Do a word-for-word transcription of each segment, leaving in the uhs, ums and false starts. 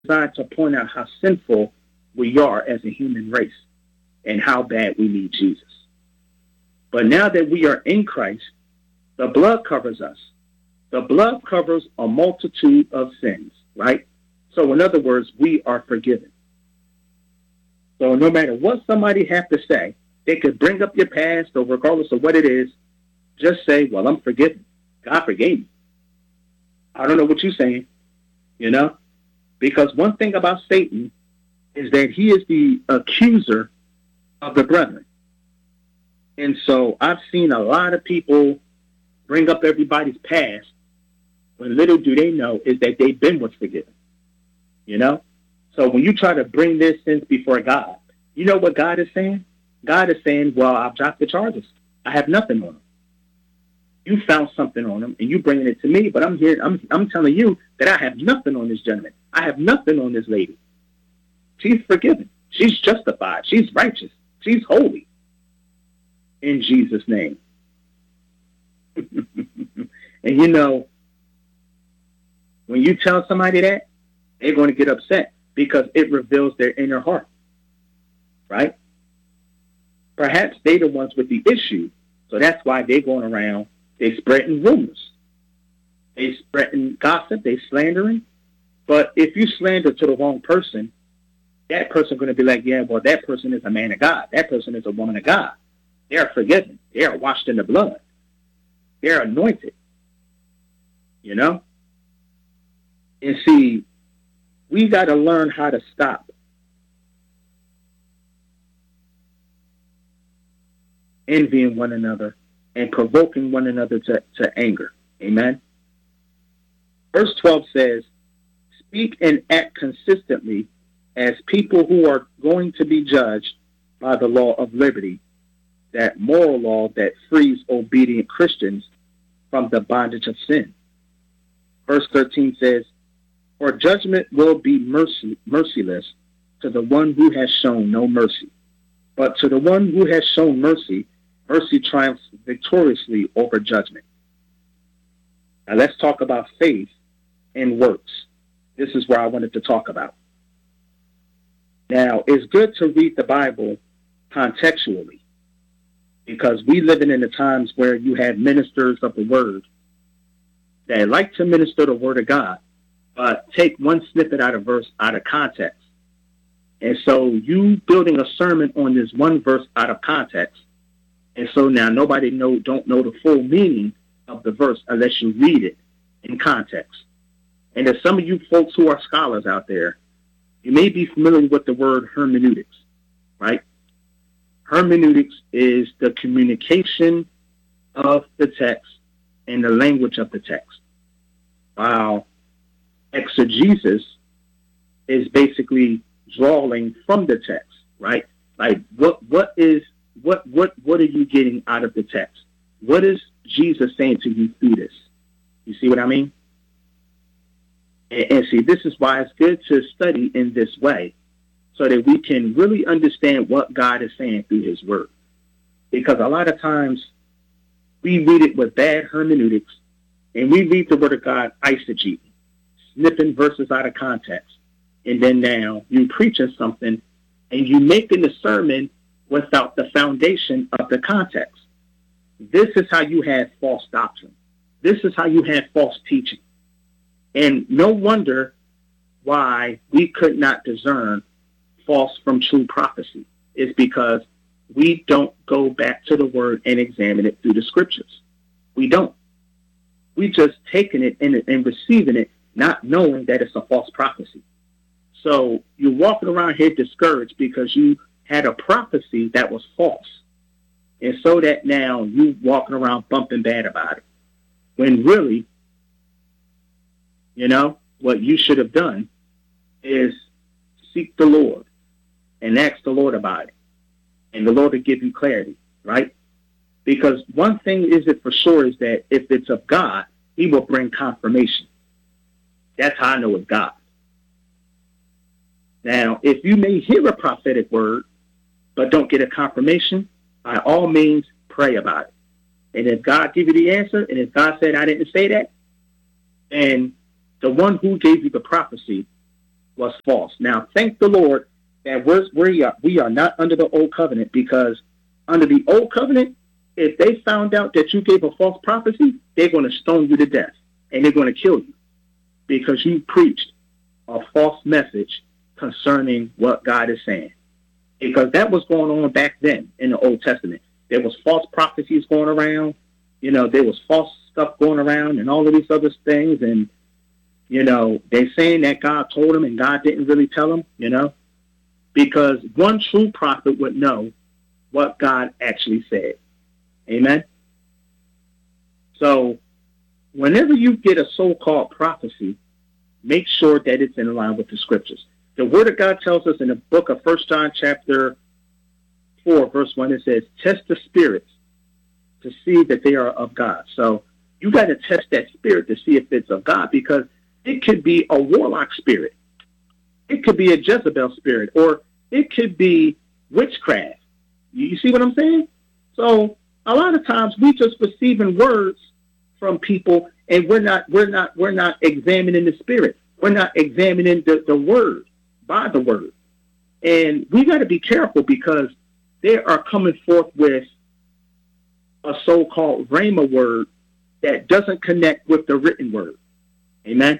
designed to point out how sinful we are as a human race and how bad we need Jesus. But now that we are in Christ, the blood covers us. The blood covers a multitude of sins, right? So in other words, we are forgiven. So no matter what somebody have to say, they could bring up your past or regardless of what it is, just say, well, I'm forgiven. God forgave me. I don't know what you're saying, you know? Because one thing about Satan is that he is the accuser of the brethren. And so I've seen a lot of people bring up everybody's past when little do they know is that they've been what's forgiven, you know? So when you try to bring their sins before God, you know what God is saying? God is saying, well, I've dropped the charges. I have nothing on them. You found something on them and you bringing it to me, but I'm here. I'm, I'm telling you that I have nothing on this gentleman. I have nothing on this lady. She's forgiven. She's justified. She's righteous. She's holy. In Jesus' name. And you know, when you tell somebody that, they're going to get upset because it reveals their inner heart. Right? Perhaps they're the ones with the issue. So that's why they're going around. They're spreading rumors. They're spreading gossip. They're slandering. But if you slander to the wrong person, that person going to be like, yeah, well, that person is a man of God. That person is a woman of God. They are forgiven. They are washed in the blood. They're anointed. You know? And see, we got to learn how to stop envying one another and provoking one another to, to anger. Amen? Verse twelve says, speak and act consistently as people who are going to be judged by the law of liberty, that moral law that frees obedient Christians from the bondage of sin. Verse thirteen says, for judgment will be mercy, merciless to the one who has shown no mercy. But to the one who has shown mercy, mercy triumphs victoriously over judgment. Now let's talk about faith and works. This is where I wanted to talk about. Now, it's good to read the Bible contextually because we live in the times where you have ministers of the word that like to minister the word of God, but take one snippet out of verse out of context. And so you building a sermon on this one verse out of context. And so now nobody know don't know the full meaning of the verse unless you read it in context. And there's some of you folks who are scholars out there, you may be familiar with the word hermeneutics, right? Hermeneutics is the communication of the text and the language of the text. While exegesis is basically drawing from the text, right? Like what what is what what what are you getting out of the text? What is Jesus saying to you through this? You see what I mean? And, and see, this is why it's good to study in this way so that we can really understand what God is saying through his word. Because a lot of times we read it with bad hermeneutics and we read the word of God eisegeting, snipping verses out of context. And then now you preaching something and you making the sermon without the foundation of the context. This is how you have false doctrine. This is how you have false teaching. And no wonder why we could not discern false from true prophecy is because we don't go back to the word and examine it through the scriptures. We don't. We just taking it and, and receiving it, not knowing that it's a false prophecy. So you're walking around here discouraged because you had a prophecy that was false. And so that now you walking around bumping bad about it. When really, you know, what you should have done is seek the Lord and ask the Lord about it. And the Lord will give you clarity, right? Because one thing is it for sure is that if it's of God, he will bring confirmation. That's how I know it's God. Now, if you may hear a prophetic word, but don't get a confirmation, by all means, pray about it. And if God give you the answer, and if God said, I didn't say that, then the one who gave you the prophecy was false. Now, thank the Lord that we're, we, are, we are not under the old covenant, because under the old covenant, if they found out that you gave a false prophecy, they're going to stone you to death, and they're going to kill you because you preached a false message concerning what God is saying. Because that was going on back then in the Old Testament. There was false prophecies going around. You know, there was false stuff going around and all of these other things. And, you know, they're saying that God told them and God didn't really tell them, you know, because one true prophet would know what God actually said. Amen. So whenever you get a so-called prophecy, make sure that it's in line with the scriptures. The word of God tells us in the book of First John chapter four, verse one, it says, test the spirits to see that they are of God. So you got to test that spirit to see if it's of God, because it could be a warlock spirit. It could be a Jezebel spirit, or it could be witchcraft. You see what I'm saying? So a lot of times we just receiving words from people, and we're not, we're not, we're not examining the spirit. We're not examining the, the word by the word. And we got to be careful, because they are coming forth with a so-called rhema word that doesn't connect with the written word. Amen.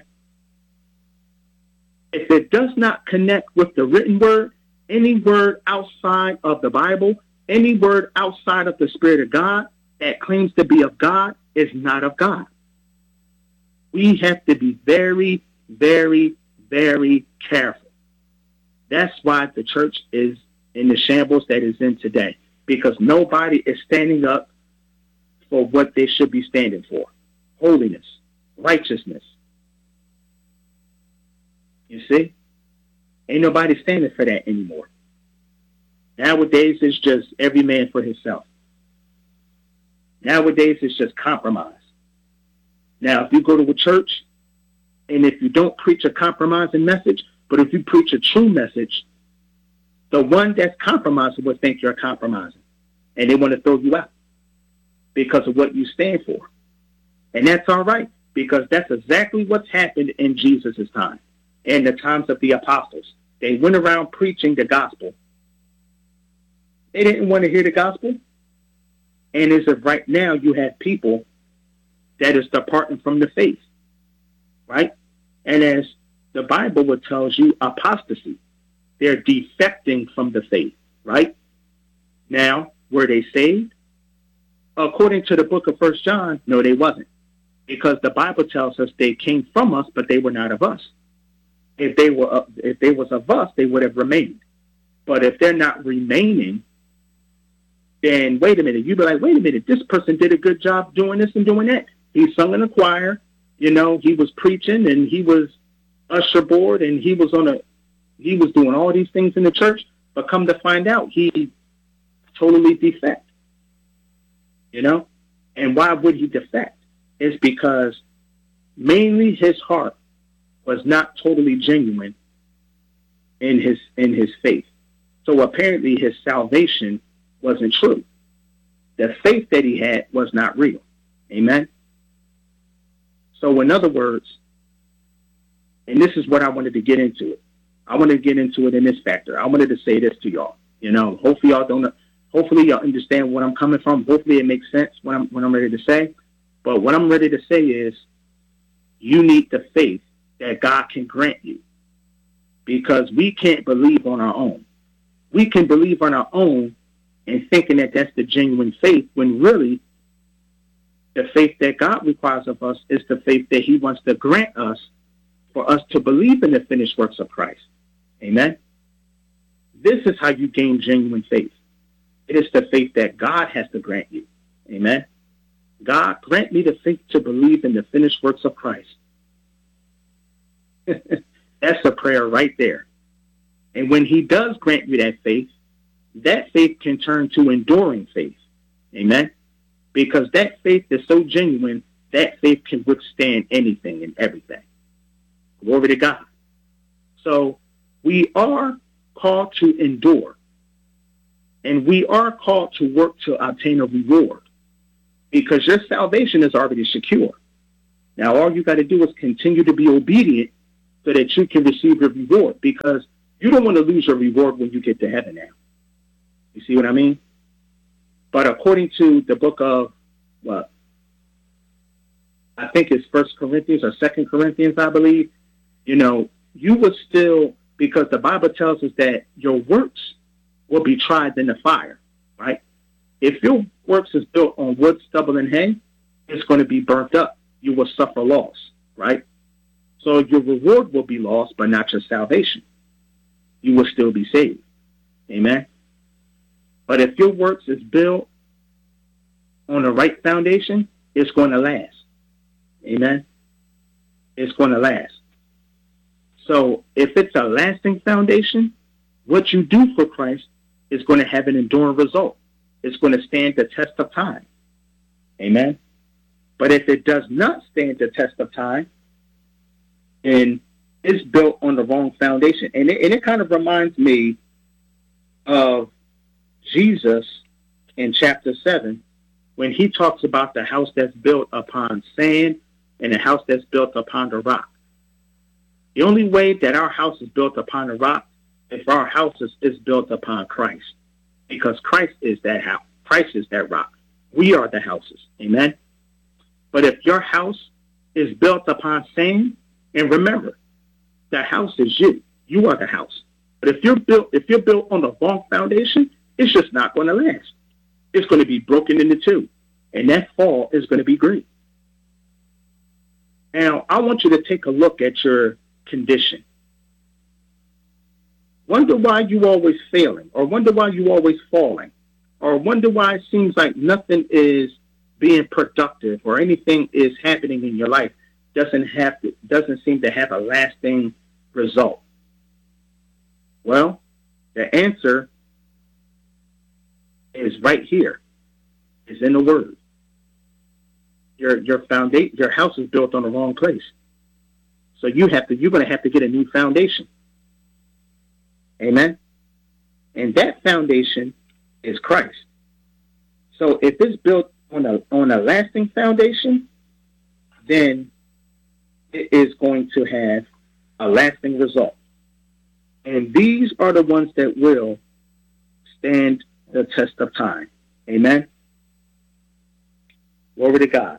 If it does not connect with the written word, any word outside of the Bible, any word outside of the Spirit of God that claims to be of God is not of God. We have to be very, very, very careful. That's why the church is in the shambles that is in today, because nobody is standing up for what they should be standing for: holiness, righteousness. You see? Ain't nobody standing for that anymore. Nowadays, it's just every man for himself. Nowadays, it's just compromise. Now, if you go to a church, and if you don't preach a compromising message, but if you preach a true message, the one that's compromising will think you're compromising, and they want to throw you out because of what you stand for. And that's all right, because that's exactly what's happened in Jesus' time, in the times of the apostles. They went around preaching the gospel. They didn't want to hear the gospel. And as of right now, you have people that is departing from the faith, right? And as the Bible would tells you, apostasy. They're defecting from the faith, right? Now, were they saved? According to the book of First John, no, they wasn't. Because the Bible tells us they came from us, but they were not of us. If they were, uh, if they was of us, they would have remained. But if they're not remaining, then wait a minute. You'd be like, wait a minute, this person did a good job doing this and doing that. He sung in the choir, you know, he was preaching, and he was usher board, and he was on a, he was doing all these things in the church, but come to find out, he totally defect, you know? And why would he defect? It's because mainly his heart was not totally genuine in his, in his faith. So apparently his salvation wasn't true. The faith that he had was not real. Amen. So in other words, and this is what I wanted to get into it. I wanted to get into it in this factor. I wanted to say this to y'all. You know, hopefully y'all don't, hopefully y'all understand where I'm coming from. Hopefully it makes sense when I'm, when I'm ready to say. But what I'm ready to say is, you need the faith that God can grant you, because we can't believe on our own. We can believe on our own and thinking that that's the genuine faith, when really the faith that God requires of us is the faith that he wants to grant us for us to believe in the finished works of Christ. Amen. This is how you gain genuine faith. It is the faith that God has to grant you. Amen. God, grant me the faith to believe in the finished works of Christ. That's a prayer right there. And when he does grant you that faith, that faith can turn to enduring faith. Amen. Because that faith is so genuine, that faith can withstand anything and everything. Glory to God. So we are called to endure, and we are called to work to obtain a reward, because your salvation is already secure. Now, all you got to do is continue to be obedient so that you can receive your reward, because you don't want to lose your reward when you get to heaven now. You see what I mean? But according to the book of, what, I think it's First Corinthians or Second Corinthians, I believe, you know, you would still, because the Bible tells us that your works will be tried in the fire, right? If your works is built on wood, stubble, and hay, it's going to be burnt up. You will suffer loss, right? So your reward will be lost, but not your salvation. You will still be saved. Amen? But if your works is built on the right foundation, it's going to last. Amen? It's going to last. So if it's a lasting foundation, what you do for Christ is going to have an enduring result. It's going to stand the test of time. Amen? But if it does not stand the test of time, then it's built on the wrong foundation. And it, and it kind of reminds me of Jesus in chapter seven, when he talks about the house that's built upon sand and the house that's built upon the rock. The only way that our house is built upon the rock, if our house is, is built upon Christ, because Christ is that house. Christ is that rock. We are the houses. Amen? But if your house is built upon sand, and remember, the house is you. You are the house. But if you're built, if you're built on the wrong foundation, it's just not going to last. It's going to be broken into two, and that fall is going to be great. Now, I want you to take a look at your condition. Wonder why you always failing, or wonder why you always falling, or wonder why it seems like nothing is being productive or anything is happening in your life doesn't have to, doesn't seem to have a lasting result. Well, the answer is right here. It's in the Word. Your your foundation, your house is built on the wrong place. So you have to, you're going to have to get a new foundation. Amen? And that foundation is Christ. So if it's built on a on a lasting foundation, then it is going to have a lasting result. And these are the ones that will stand the test of time. Amen? Glory to God.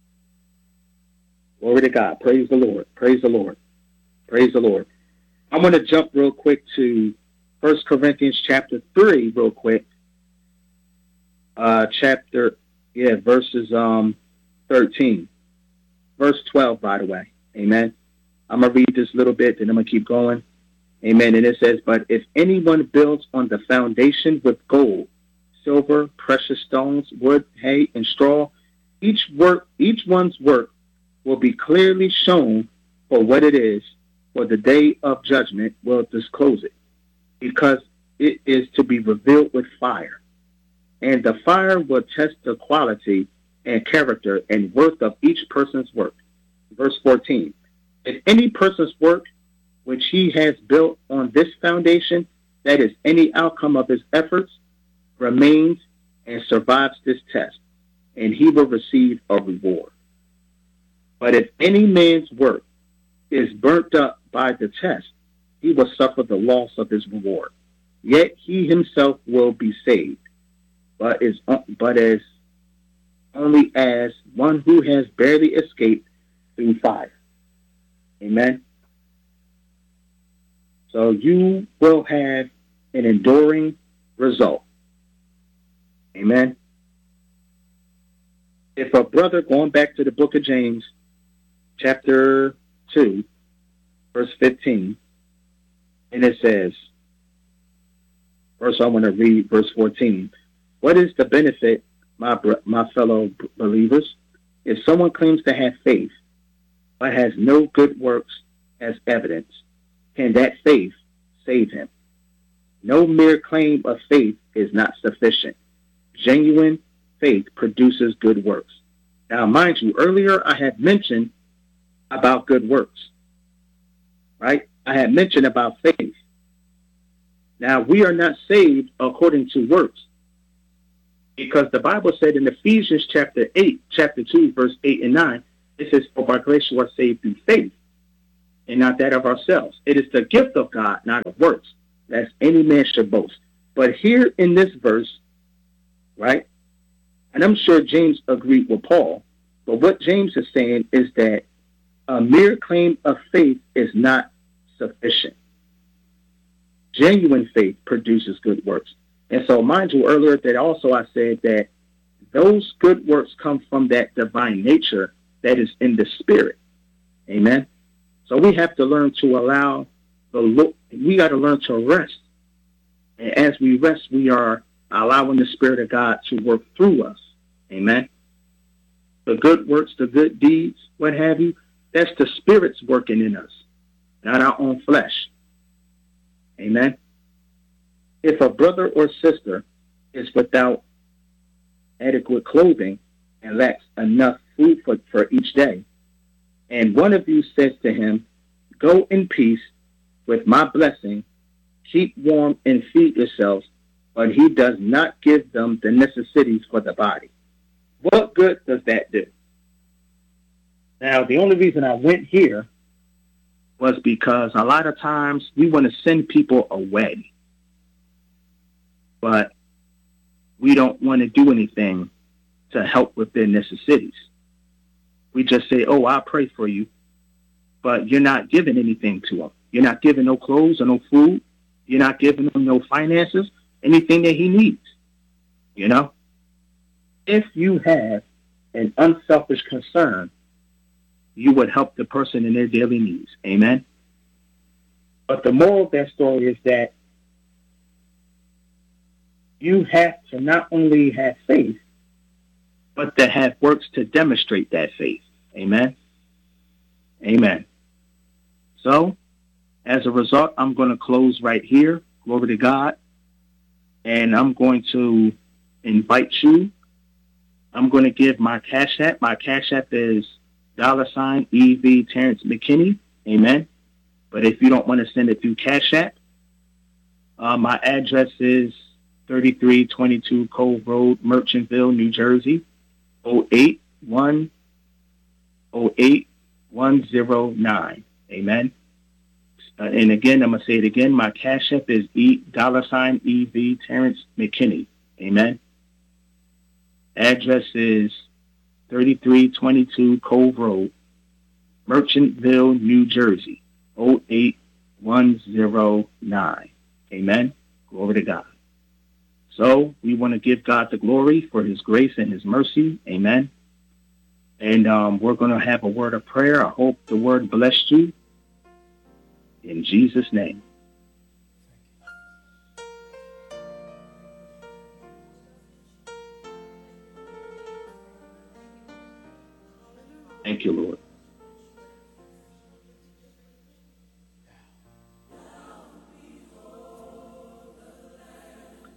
Glory to God. Praise the Lord. Praise the Lord. Praise the Lord. I'm going to jump real quick to First Corinthians chapter three real quick. Uh, chapter, yeah, verses um thirteen. Verse twelve, by the way. Amen. I'm going to read this little bit, then I'm going to keep going. Amen. And it says, but if anyone builds on the foundation with gold, silver, precious stones, wood, hay, and straw, each work, each one's work will be clearly shown for what it is, for the day of judgment will disclose it, because it is to be revealed with fire. And the fire will test the quality and character and worth of each person's work. Verse fourteen, if any person's work which he has built on this foundation, that is any outcome of his efforts, remains and survives this test, and he will receive a reward. But if any man's work is burnt up by the test, he will suffer the loss of his reward. Yet he himself will be saved, but is but as only as one who has barely escaped through fire. Amen. So you will have an enduring result. Amen. If a brother, going back to the book of James, chapter two, verse fifteen, and it says, first I want to read verse fourteen. What is the benefit, my my fellow believers, if someone claims to have faith, but has no good works as evidence? Can that faith save him? No mere claim of faith is not sufficient. Genuine faith produces good works. Now, mind you, earlier I had mentioned about good works, right? I had mentioned about faith. Now, we are not saved according to works, because the Bible said in Ephesians chapter eight, chapter two, verse eight and nine, it says, for by grace you are saved through faith. and not that of ourselves. It is the gift of God, not of works, lest any man should boast. But here in this verse, right, and I'm sure James agreed with Paul, but what James is saying is that a mere claim of faith is not sufficient. Genuine faith produces good works. And so, mind you, earlier that also I said that those good works come from that divine nature that is in the spirit. Amen. So we have to learn to allow the look, we got to learn to rest. And as we rest, we are allowing the Spirit of God to work through us. Amen. The good works, the good deeds, what have you, that's the Spirit's working in us, not our own flesh. Amen. If a brother or sister is without adequate clothing and lacks enough food for, for each day, and one of you says to him, "Go in peace with my blessing, keep warm and feed yourselves," but he does not give them the necessities for the body, what good does that do? Now, the only reason I went here was because a lot of times we want to send people away, but we don't want to do anything to help with their necessities. We just say, "Oh, I'll pray for you," but you're not giving anything to them. You're not giving no clothes or no food. You're not giving him no finances, anything that he needs. You know? If you have an unselfish concern, you would help the person in their daily needs. Amen? But the moral of that story is that you have to not only have faith, but to have works to demonstrate that faith. Amen? Amen. So, as a result, I'm going to close right here. Glory to God. And I'm going to invite you. I'm going to give my Cash App. My Cash App is dollar sign E V Terrence McKinney. Amen. But if you don't want to send it through Cash App, uh, my address is thirty-three twenty-two Cove Road, Merchantville, New Jersey, oh eight one oh eight one oh nine. Amen. Uh, and again, I'm going to say it again. My Cash App is E dollar sign E V Terrence McKinney. Amen. Address is thirty-three twenty-two Cove Road, Merchantville, New Jersey, oh eight one oh nine. Amen. Glory to God. So we want to give God the glory for his grace and his mercy. Amen. And um, we're going to have a word of prayer. I hope the word blessed you. In Jesus' name. Thank you, Lord.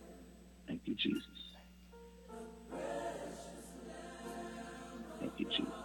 Thank you, Jesus. Thank you, Jesus.